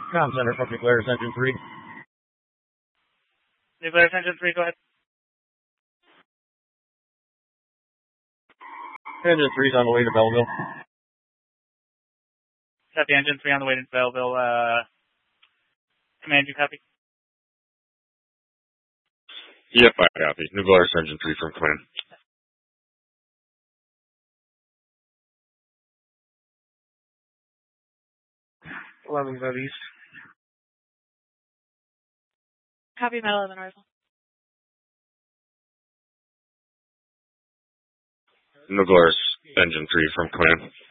Comm Center from Nuclear Engine 3. Nuclear Engine 3, go ahead. Engine 3's on the way to Belleville. Copy, Engine 3 on the way to Belleville. Command, you copy? Yep, I copy. Nuclear Engine 3 from command. 11 Vet East. Copy, Med 11 Rifle. Nuclear Engine 3 from command.